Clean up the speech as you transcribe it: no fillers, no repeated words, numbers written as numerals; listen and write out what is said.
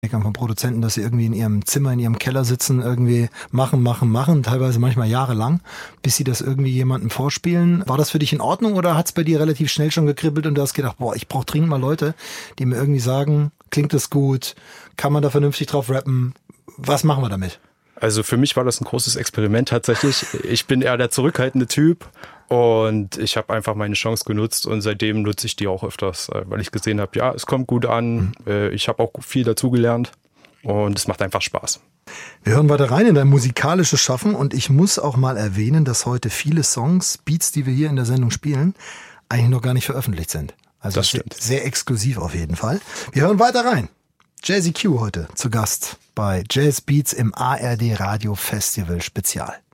von Produzenten, dass sie irgendwie in ihrem Zimmer, in ihrem Keller sitzen, irgendwie machen, teilweise manchmal jahrelang, bis sie das irgendwie jemandem vorspielen. War das für dich in Ordnung oder hat's bei dir relativ schnell schon gekribbelt und du hast gedacht, boah, ich brauche dringend mal Leute, die mir irgendwie sagen, klingt das gut, kann man da vernünftig drauf rappen, was machen wir damit? Also für mich war das ein großes Experiment tatsächlich. Ich bin eher der zurückhaltende Typ und ich habe einfach meine Chance genutzt und seitdem nutze ich die auch öfters, weil ich gesehen habe, ja, es kommt gut an, ich habe auch viel dazugelernt und es macht einfach Spaß. Wir hören weiter rein in dein musikalisches Schaffen und ich muss auch mal erwähnen, dass heute viele Songs, Beats, die wir hier in der Sendung spielen, eigentlich noch gar nicht veröffentlicht sind. Also das stimmt. Sehr exklusiv auf jeden Fall. Wir hören weiter rein. Jazzy Q heute zu Gast bei Jazz Beats im ARD Radio Festival Spezial.